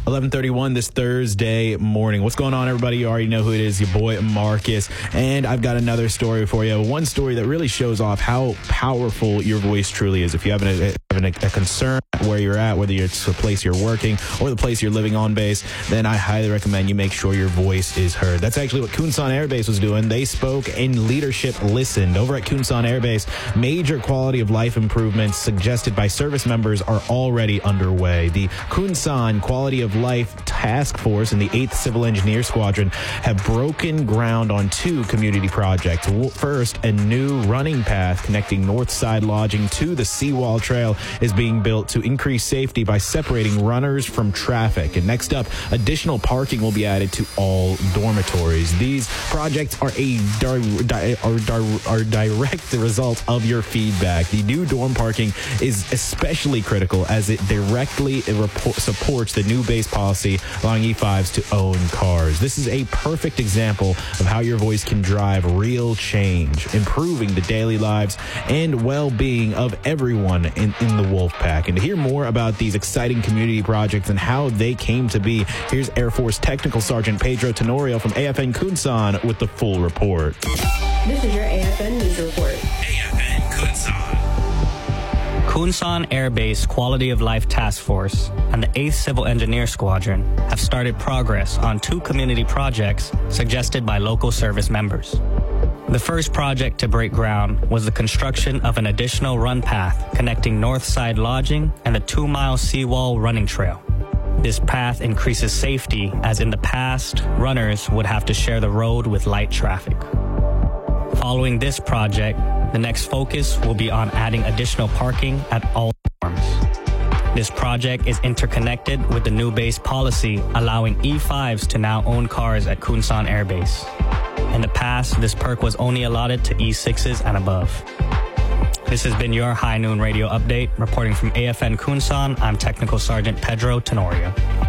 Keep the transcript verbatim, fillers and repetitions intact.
eleven thirty-one this Thursday morning. What's going on, everybody? You already know who it is, your boy Marcus. And I've got another story for you. One story that really shows off how powerful your voice truly is. If you have a, a, a concern where you're at, whether it's the place you're working or the place you're living on base, then I highly recommend you make sure your voice is heard. That's actually what Kunsan Air Base was doing. They spoke and leadership listened. Over at Kunsan Air Base, major quality of life improvements suggested by service members are already underway. The Kunsan Quality of Life Task Force and the eighth Civil Engineer Squadron have broken ground on two community projects. First, a new running path connecting Northside Lodging to the Seawall Trail is being built to increase safety by separating runners from traffic. And next up, additional parking will be added to all dormitories. These projects are a di- di- are, di- are direct result of your feedback. The new dorm parking is especially critical as it directly report- supports the new base policy allowing E fives to own cars. This is a perfect example of how your voice can drive real change, improving the daily lives and well-being of everyone in, in the Wolf Pack. And to hear more about these exciting community projects and how they came to be, here's Air Force Technical Sergeant Pedro Tenorio from A F N Kunsan with the full report. This is your A F N News Report. A F N Kunsan. Kunsan Air Base Quality of Life Task Force and the eighth Civil Engineer Squadron have started progress on two community projects suggested by local service members. The first project to break ground was the construction of an additional run path connecting Northside Lodging and the two-mile Seawall running trail. This path increases safety, as in the past, runners would have to share the road with light traffic. Following this project, the next focus will be on adding additional parking at all dorms. This project is interconnected with the new base policy allowing E fives to now own cars at Kunsan Air Base. In the past, this perk was only allotted to E sixes and above. This has been your High Noon Radio Update. Reporting from A F N Kunsan, I'm Technical Sergeant Pedro Tenorio.